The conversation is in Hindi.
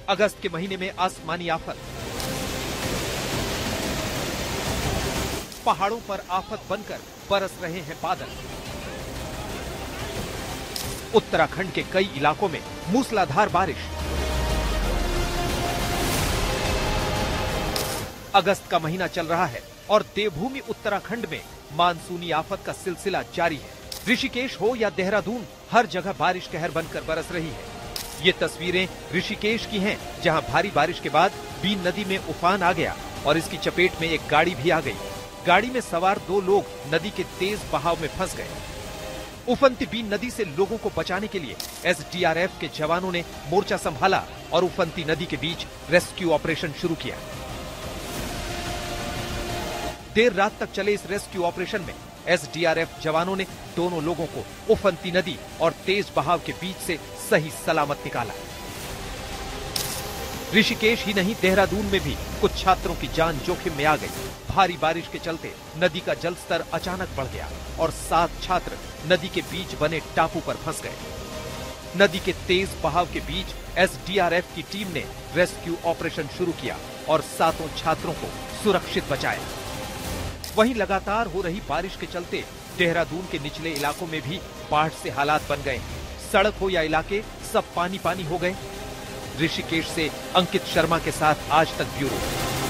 अगस्त के महीने में आसमानी आफत, पहाड़ों पर आफत बनकर बरस रहे हैं बादल। उत्तराखंड के कई इलाकों में मूसलाधार बारिश। अगस्त का महीना चल रहा है और देवभूमि उत्तराखंड में मानसूनी आफत का सिलसिला जारी है। ऋषिकेश हो या देहरादून, हर जगह बारिश कहर बनकर बरस रही है। ये तस्वीरें ऋषिकेश की हैं, जहां भारी बारिश के बाद बीन नदी में उफान आ गया और इसकी चपेट में एक गाड़ी भी आ गई। गाड़ी में सवार 2 लोग नदी के तेज बहाव में फंस गए। उफनती बीन नदी से लोगों को बचाने के लिए एसडीआरएफ के जवानों ने मोर्चा संभाला और उफनती नदी के बीच रेस्क्यू ऑपरेशन शुरू किया। देर रात तक चले इस रेस्क्यू ऑपरेशन में एसडीआरएफ जवानों ने दोनों लोगों को उफनती नदी और तेज बहाव के बीच से सही सलामत निकाला। ऋषिकेश ही नहीं, देहरादून में भी कुछ छात्रों की जान जोखिम में आ गई। भारी बारिश के चलते नदी का जलस्तर अचानक बढ़ गया और 7 छात्र नदी के बीच बने टापू पर फंस गए। नदी के तेज बहाव के बीच एसडीआरएफ की टीम ने रेस्क्यू ऑपरेशन शुरू किया और 7 छात्रों को सुरक्षित बचाया। वहीं लगातार हो रही बारिश के चलते देहरादून के निचले इलाकों में भी बाढ़ से हालात बन गए। सड़क हो या इलाके, सब पानी पानी हो गए। ऋषिकेश से अंकित शर्मा के साथ आज तक ब्यूरो।